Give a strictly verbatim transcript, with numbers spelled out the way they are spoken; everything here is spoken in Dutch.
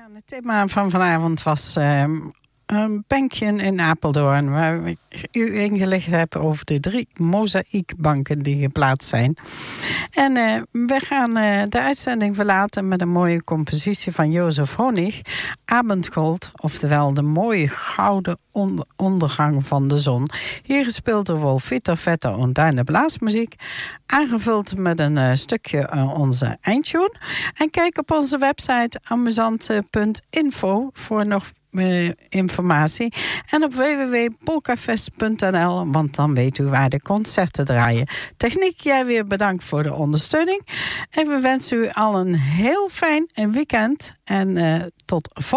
Het thema van vanavond was uh, een bankje in Apeldoorn, waar u ingelicht hebt over de drie mozaïekbanken die geplaatst zijn. En uh, we gaan uh, de uitzending verlaten met een mooie compositie van Jozef Honig, Abendgold, oftewel de mooie gouden onder- ondergang van de zon. Hier gespeeld door Wolfita Vetter en Duine Blaasmuziek, aangevuld met een uh, stukje uh, onze eindtune. En kijk op onze website amusant punt info voor nog Uh, informatie. En op w w w punt polkafest punt n l, want dan weet u waar de concerten draaien. Techniek, jij weer bedankt voor de ondersteuning. En we wensen u al een heel fijn weekend. En uh, tot volgende